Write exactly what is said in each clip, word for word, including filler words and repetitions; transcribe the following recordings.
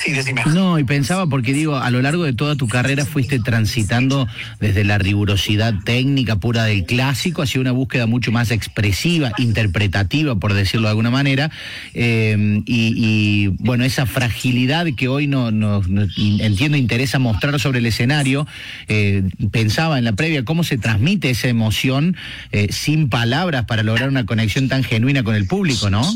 Sí, decime. No, y pensaba porque digo, a lo largo de toda tu carrera fuiste transitando desde la rigurosidad técnica pura del clásico hacia una búsqueda mucho más expresiva, interpretativa, por decirlo de alguna manera, eh, y, y bueno, esa fragilidad que hoy no, no, no entiendo interesa mostrar sobre el escenario. Eh, pensaba en la previa cómo se transmite esa emoción eh, sin palabras para lograr una conexión tan genuina con el público, ¿no?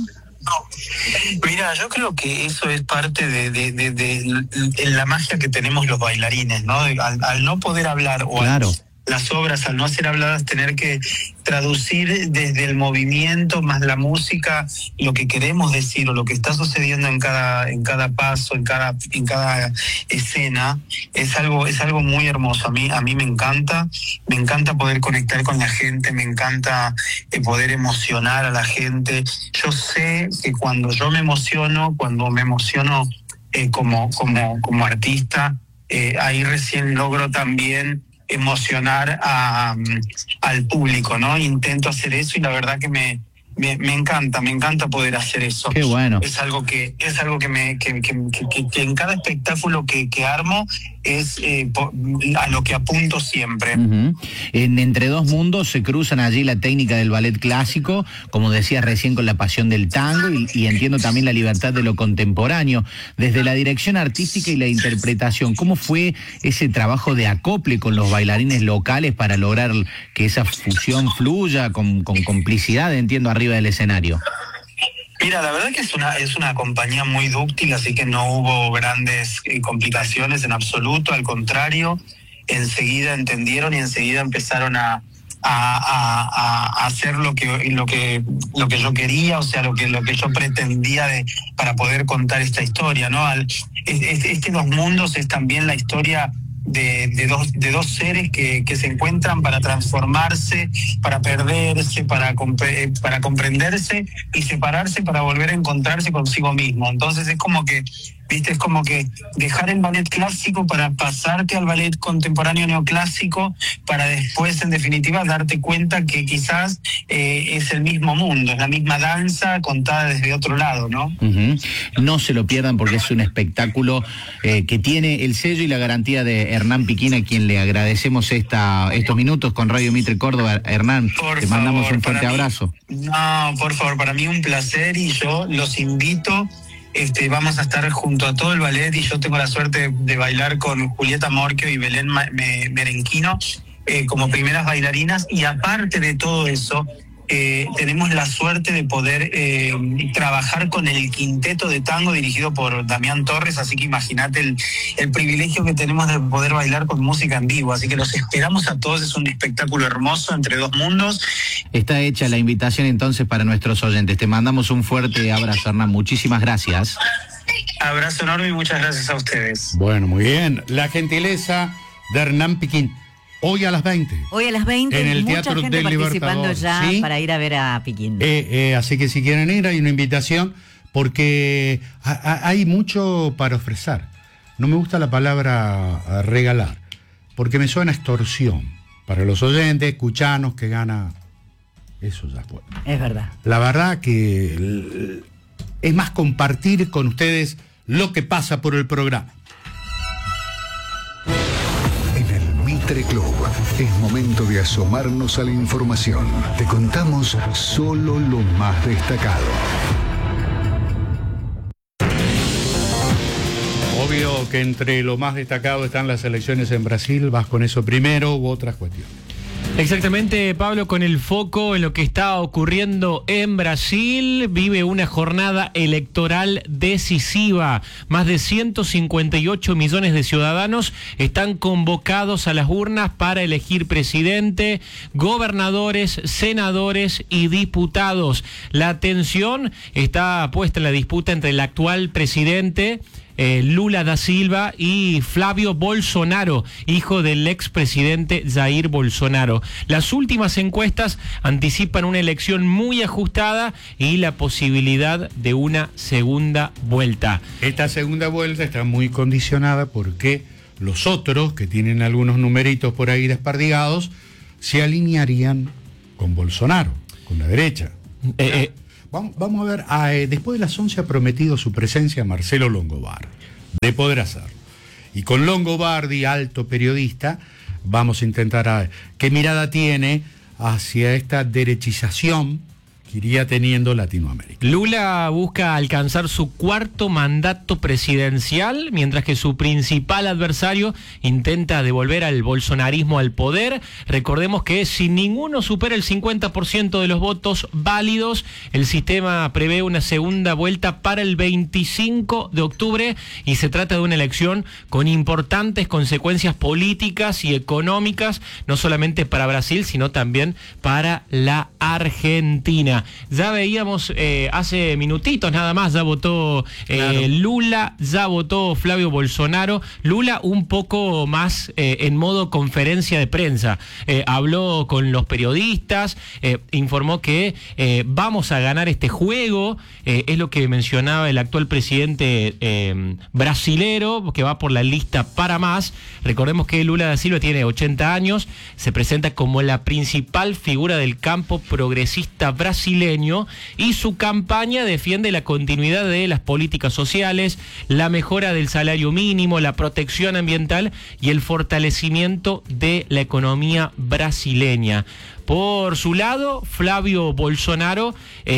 Mira, yo creo que eso es parte de, de, de, de, de la magia que tenemos los bailarines, ¿no? Al, al no poder hablar o claro. al, las obras, al no ser habladas, tener que traducir desde el movimiento más la música lo que queremos decir o lo que está sucediendo en cada en cada paso, en cada en cada escena, es algo es algo muy hermoso. A mí a mí me encanta, me encanta poder conectar con la gente, me encanta eh, poder emocionar a la gente. Yo sé que cuando yo me emociono, cuando me emociono eh, como como como artista, eh, ahí recién logro también emocionar a, al público, ¿no? Intento hacer eso y la verdad que me, me, me encanta, me encanta poder hacer eso. Qué bueno. Es algo que, es algo que me, que, que, que, que en cada espectáculo que, que armo es eh, a lo que apunto siempre. Uh-huh. En Entre Dos Mundos se cruzan allí la técnica del ballet clásico, como decías recién, con la pasión del tango y, y entiendo también la libertad de lo contemporáneo. Desde la dirección artística y la interpretación, ¿cómo fue ese trabajo de acople con los bailarines locales para lograr que esa fusión fluya con, con complicidad, entiendo, arriba del escenario? Mira, la verdad que es una es una compañía muy dúctil, así que no hubo grandes eh, complicaciones en absoluto, al contrario, enseguida entendieron y enseguida empezaron a, a, a, a hacer lo que lo que lo que yo quería, o sea, lo que lo que yo pretendía de para poder contar esta historia, ¿no? Al, este, este Dos Mundos es también la historia De, de dos de dos seres que, que se encuentran para transformarse, para perderse, para compre, para comprenderse y separarse para volver a encontrarse consigo mismo. Entonces es como que, viste, es como que dejar el ballet clásico para pasarte al ballet contemporáneo neoclásico para después, en definitiva, darte cuenta que quizás eh, es el mismo mundo, es la misma danza contada desde otro lado, ¿no? Uh-huh. No se lo pierdan porque es un espectáculo eh, que tiene el sello y la garantía de Hernán Piquín, a quien le agradecemos esta, estos minutos con Radio Mitre Córdoba. Hernán, por te mandamos favor, un fuerte mí, abrazo. No, por favor, para mí un placer y yo los invito. Este, vamos a estar junto a todo el ballet y yo tengo la suerte de, de bailar con Julieta Morquio y Belén Merenquino eh, como primeras bailarinas, y aparte de todo eso eh, tenemos la suerte de poder eh, trabajar con el quinteto de tango dirigido por Damián Torres, así que imagínate el, el privilegio que tenemos de poder bailar con música en vivo, así que los esperamos a todos, es un espectáculo hermoso, Entre Dos Mundos. Está hecha la invitación entonces para nuestros oyentes. Te mandamos un fuerte abrazo, Hernán. Muchísimas gracias. Abrazo enorme y muchas gracias a ustedes. Bueno, muy bien. La gentileza de Hernán Piquín. Hoy a las veinte. Hoy a las veinte. En el mucha Teatro gente del participando Libertador, ya ¿sí? Para ir a ver a Piquín. Eh, eh, así que si quieren ir, hay una invitación, porque a, a, hay mucho para ofrecer. No me gusta la palabra regalar, porque me suena extorsión. Para los oyentes, escuchanos que gana... Eso ya fue. Es verdad. La verdad que es más compartir con ustedes lo que pasa por el programa. En el Mitre Club es momento de asomarnos a la información. Te contamos solo lo más destacado. Obvio que entre lo más destacado están las elecciones en Brasil. ¿Vas con eso primero u otras cuestiones? Exactamente, Pablo, con el foco en lo que está ocurriendo en Brasil. Vive una jornada electoral decisiva. Más de ciento cincuenta y ocho millones de ciudadanos están convocados a las urnas para elegir presidente, gobernadores, senadores y diputados. La atención está puesta en la disputa entre el actual presidente Eh, Lula da Silva y Flávio Bolsonaro, hijo del expresidente Jair Bolsonaro. Las últimas encuestas anticipan una elección muy ajustada y la posibilidad de una segunda vuelta. Esta segunda vuelta está muy condicionada porque los otros, que tienen algunos numeritos por ahí desperdigados, se alinearían con Bolsonaro, con la derecha. Eh, eh, Vamos, vamos a ver, ah, eh, después de las once ha prometido su presencia Marcelo Longobardi. de poder hacerlo. Y con Longobardi, alto periodista, vamos a intentar a ver qué mirada tiene hacia esta derechización que iría teniendo Latinoamérica. Lula busca alcanzar su cuarto mandato presidencial, mientras que su principal adversario intenta devolver al bolsonarismo al poder. Recordemos que si ninguno supera el cincuenta por ciento de los votos válidos, el sistema prevé una segunda vuelta para el veinticinco de octubre y se trata de una elección con importantes consecuencias políticas y económicas, no solamente para Brasil, sino también para la Argentina. Ya veíamos eh, hace minutitos nada más, ya votó eh, claro. Lula, ya votó Flavio Bolsonaro. Lula un poco más eh, en modo conferencia de prensa. Eh, habló con los periodistas, eh, informó que eh, vamos a ganar este juego, eh, es lo que mencionaba el actual presidente eh, brasilero, que va por la lista para más. Recordemos que Lula da Silva tiene ochenta años, se presenta como la principal figura del campo progresista brasileño y su campaña defiende la continuidad de las políticas sociales, la mejora del salario mínimo, la protección ambiental y el fortalecimiento de la economía brasileña. Por su lado, Flavio Bolsonaro,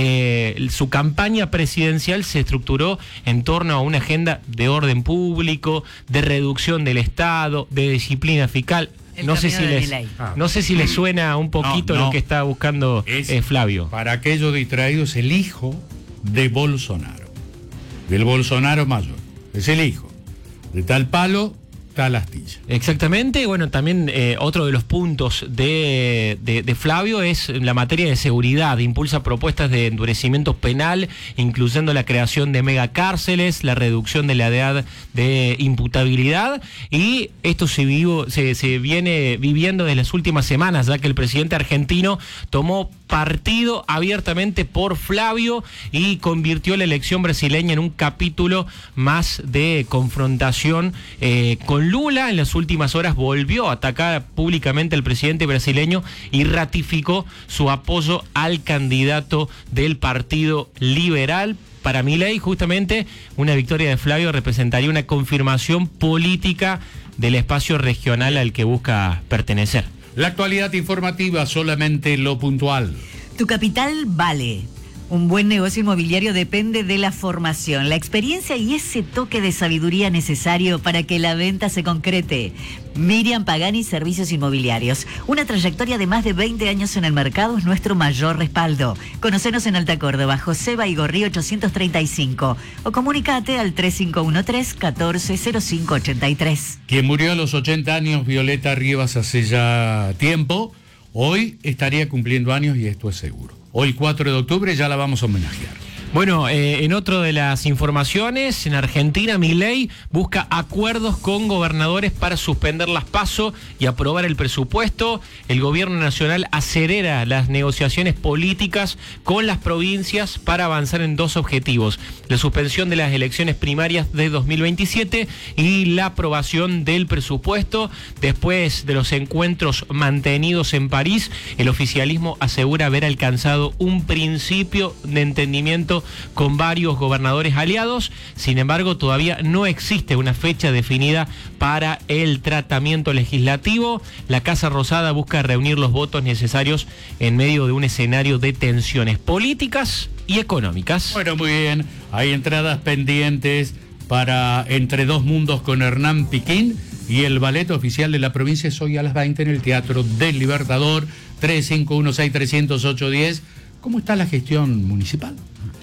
eh, su campaña presidencial se estructuró en torno a una agenda de orden público, de reducción del Estado, de disciplina fiscal. No sé, si les, no sé si les suena un poquito no, no. lo que está buscando eh, Flavio. Para aquellos distraídos, el hijo de Bolsonaro, del Bolsonaro mayor, es el hijo de tal palo, tal astilla. Exactamente, bueno, también eh, otro de los puntos de, de, de Flavio es la materia de seguridad. Impulsa propuestas de endurecimiento penal, incluyendo la creación de megacárceles, la reducción de la edad de imputabilidad, y esto se, vivo, se, se viene viviendo desde las últimas semanas, ya que el presidente argentino tomó partido abiertamente por Flavio y convirtió la elección brasileña en un capítulo más de confrontación eh, con Lula. En las últimas horas volvió a atacar públicamente al presidente brasileño y ratificó su apoyo al candidato del Partido Liberal. Para Milei, justamente, una victoria de Flavio representaría una confirmación política del espacio regional al que busca pertenecer. La actualidad informativa, solamente lo puntual. Tu capital vale. Un buen negocio inmobiliario depende de la formación, la experiencia y ese toque de sabiduría necesario para que la venta se concrete. Miriam Pagani, Servicios Inmobiliarios. Una trayectoria de más de veinte años en el mercado es nuestro mayor respaldo. Conocenos en Alta Córdoba, José Baigorri ochocientos treinta y cinco o comunicate al tres cinco uno tres, uno cuatro cero cinco ocho tres. Quien murió a los ochenta años, Violeta Rivas, hace ya tiempo, hoy estaría cumpliendo años y esto es seguro. Hoy, cuatro de octubre, ya la vamos a homenajear. Bueno, eh, en otro de las informaciones, en Argentina, Milei busca acuerdos con gobernadores para suspender las PASO y aprobar el presupuesto. El gobierno nacional acelera las negociaciones políticas con las provincias para avanzar en dos objetivos: la suspensión de las elecciones primarias de dos mil veintisiete y la aprobación del presupuesto. Después de los encuentros mantenidos en París, el oficialismo asegura haber alcanzado un principio de entendimiento con varios gobernadores aliados. Sin embargo, todavía no existe una fecha definida para el tratamiento legislativo. La Casa Rosada busca reunir los votos necesarios en medio de un escenario de tensiones políticas y económicas. Bueno, muy bien. Hay entradas pendientes para Entre Dos Mundos con Hernán Piquín y el ballet oficial de la provincia es hoy a las veinte en el Teatro del Libertador. Tres cinco uno seis, tres cero ocho, uno cero. ¿Cómo está la gestión municipal?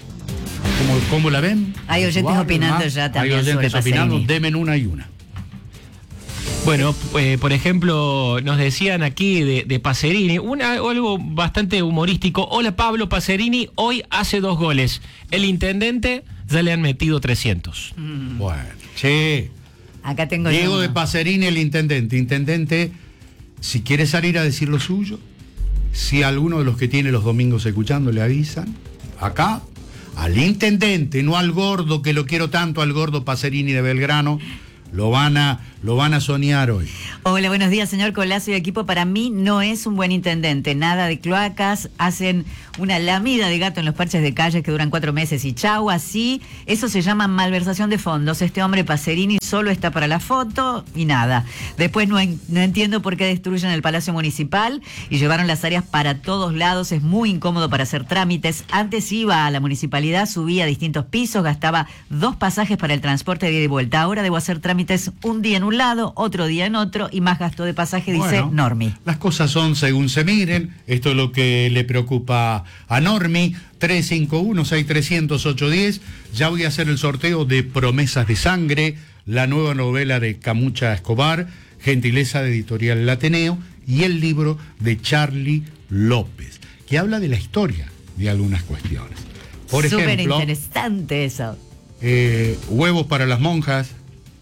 ¿Cómo, cómo la ven? Hay oyentes wow, opinando más, ya también. Hay oyentes sobre opinando, demen una y una. Bueno, eh, por ejemplo, nos decían aquí de, de Pacerini, una, algo bastante humorístico. Hola Pablo, Pacerini hoy hace dos goles. El intendente ya le han metido trescientos. Mm. Bueno, che. Acá tengo Diego yo de Pacerini, el intendente. Intendente, si quiere salir a decir lo suyo, si alguno de los que tiene los domingos escuchando le avisan, acá, al intendente, no al gordo, que lo quiero tanto, al gordo Pacerini de Belgrano, lo van a, lo van a soñar hoy. Hola, buenos días, señor Colazo y equipo. Para mí no es un buen intendente. Nada de cloacas, hacen una lamida de gato en los parches de calles que duran cuatro meses y chau, así. Eso se llama malversación de fondos. Este hombre Pacerini solo está para la foto y nada. Después no, en, no entiendo por qué destruyen el Palacio Municipal y llevaron las áreas para todos lados. Es muy incómodo para hacer trámites. Antes iba a la municipalidad, subía a distintos pisos, gastaba dos pasajes para el transporte de ida y vuelta. Ahora debo hacer trámites un día en un lado, otro día en otro y más gasto de pasaje, dice Bueno, Normi. Las cosas son según se miren. Esto es lo que le preocupa a Normi. tres cinco uno, seis tres cero cero, ocho uno cero. Ya voy a hacer el sorteo de Promesas de Sangre, la nueva novela de Camucha Escobar, gentileza de Editorial El Ateneo, y el libro de Charlie López, que habla de la historia de algunas cuestiones. Por Súper ejemplo, interesante eso. eh, huevos para las monjas,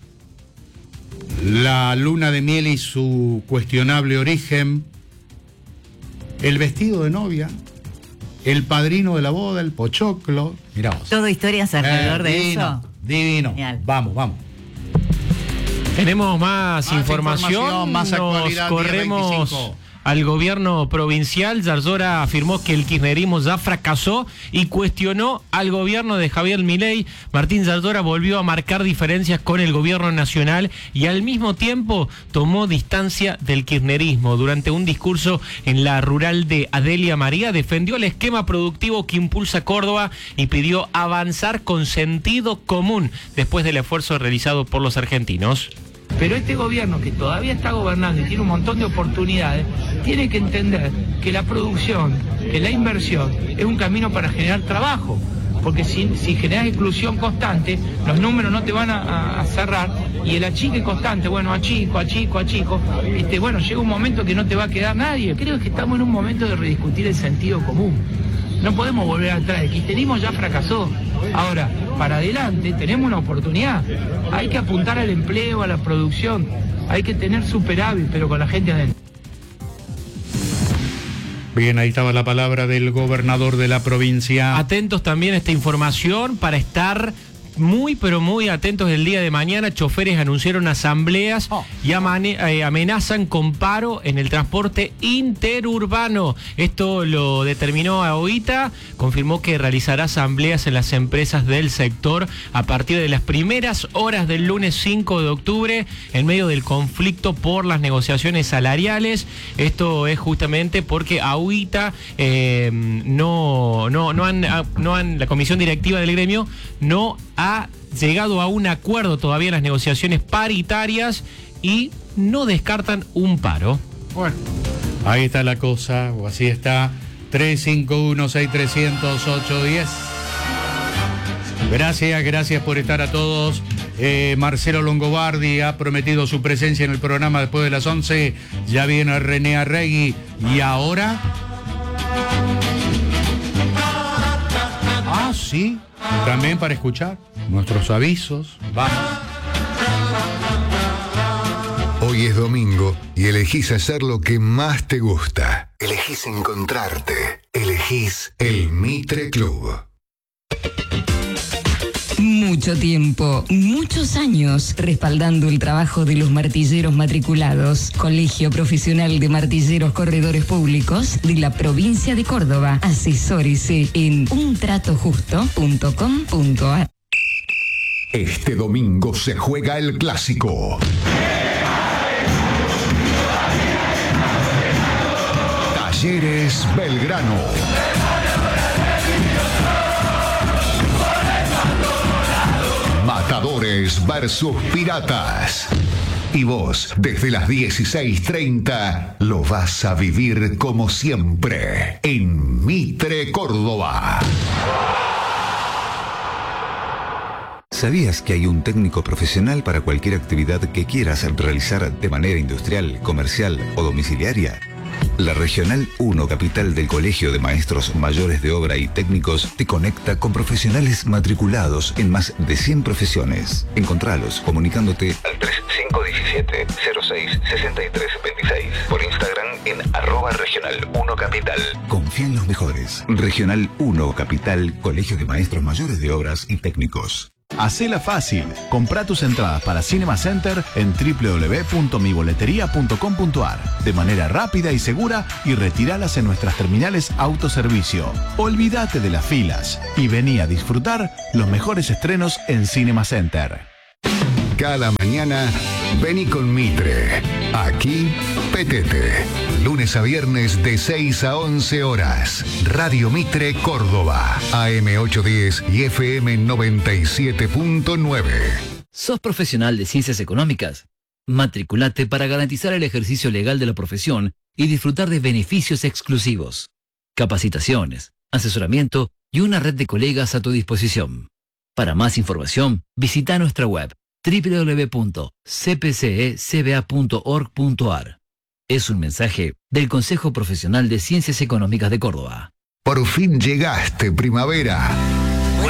la luna de miel y su cuestionable origen, el vestido de novia, el padrino de la boda, el pochoclo. Mirá vos. Todo historias alrededor Eh, de divino, eso. Divino. Genial. Vamos, vamos. Tenemos más, Más información, información, más nos actualidad, corremos diez veinticinco. al gobierno provincial. Zarzora afirmó que el kirchnerismo ya fracasó y cuestionó al gobierno de Javier Milei. Martín Zarzora volvió a marcar diferencias con el gobierno nacional y al mismo tiempo tomó distancia del kirchnerismo. Durante un discurso en la rural de Adelia María, defendió el esquema productivo que impulsa Córdoba y pidió avanzar con sentido común después del esfuerzo realizado por los argentinos. Pero este gobierno que todavía está gobernando y tiene un montón de oportunidades, tiene que entender que la producción, que la inversión es un camino para generar trabajo. Porque si, si generas exclusión constante, los números no te van a, a, a cerrar y el achique constante, bueno, achico, achico, achico, este, bueno, llega un momento que no te va a quedar nadie. Creo que estamos en un momento de rediscutir el sentido común. No podemos volver atrás, el kirchnerismo ya fracasó. Ahora, para adelante tenemos una oportunidad. Hay que apuntar al empleo, a la producción. Hay que tener superávit, pero con la gente adentro. Bien, ahí estaba la palabra del gobernador de la provincia. Atentos también a esta información para estar muy, pero muy atentos el día de mañana. Choferes anunciaron asambleas Oh. y amane- eh, amenazan con paro en el transporte interurbano. Esto lo determinó AOITA, confirmó que realizará asambleas en las empresas del sector a partir de las primeras horas del lunes cinco de octubre, en medio del conflicto por las negociaciones salariales. Esto es justamente porque AOITA eh, no, no, no han, no han, la comisión directiva del gremio no ha ha llegado a un acuerdo todavía en las negociaciones paritarias y no descartan un paro. Bueno, ahí está la cosa, o así está. tres cinco uno, seis tres cero cero, ocho uno cero. Gracias, gracias por estar a todos. Eh, Marcelo Longobardi ha prometido su presencia en el programa después de las once. Ya viene René Arregui. Y ahora... Ah, sí. También para escuchar nuestros avisos. Vamos. Hoy es domingo y elegís hacer lo que más te gusta. Elegís encontrarte. Elegís el Mitre Club. Mucho tiempo, muchos años respaldando el trabajo de los martilleros matriculados. Colegio Profesional de Martilleros Corredores Públicos de la provincia de Córdoba. Asesórese en un trato justo punto com punto a r. Este domingo se juega el clásico. Talleres Belgrano. Matadores versus Piratas. Y vos, desde las dieciséis treinta, lo vas a vivir como siempre en Mitre, Córdoba. ¿Sabías que hay un técnico profesional para cualquier actividad que quieras realizar de manera industrial, comercial o domiciliaria? La Regional uno Capital del Colegio de Maestros Mayores de Obra y Técnicos te conecta con profesionales matriculados en más de cien profesiones. Encontralos comunicándote al tres cinco uno siete, cero seis, seis tres dos seis, por Instagram en arroba Regional uno Capital. Confía en los mejores. Regional uno Capital, Colegio de Maestros Mayores de Obras y Técnicos. Hacela fácil. Comprá tus entradas para Cinema Center en doble u doble u doble u punto mi boletería punto com punto a r de manera rápida y segura y retiralas en nuestras terminales autoservicio. Olvídate de las filas y vení a disfrutar los mejores estrenos en Cinema Center. Cada mañana, vení con Mitre. Aquí, Petete. Lunes a viernes de seis a once horas. Radio Mitre Córdoba. A M ochocientos diez y F M noventa y siete punto nueve. ¿Sos profesional de ciencias económicas? Matriculate para garantizar el ejercicio legal de la profesión y disfrutar de beneficios exclusivos. Capacitaciones, asesoramiento y una red de colegas a tu disposición. Para más información, visita nuestra web doble u doble u doble u punto c p c e c b a punto org punto a r. Es un mensaje del Consejo Profesional de Ciencias Económicas de Córdoba. Por fin llegaste, primavera.